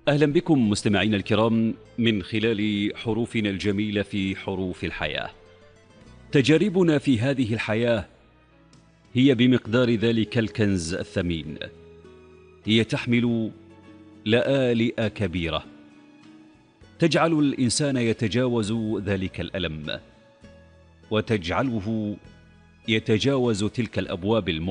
أهلا بكم مستمعينا الكرام من خلال حروفنا الجميلة في حروف الحياة. تجاربنا في هذه الحياة هي بمقدار ذلك الكنز الثمين، هي تحمل لآلئ كبيرة تجعل الإنسان يتجاوز ذلك الألم، وتجعله يتجاوز تلك الأبواب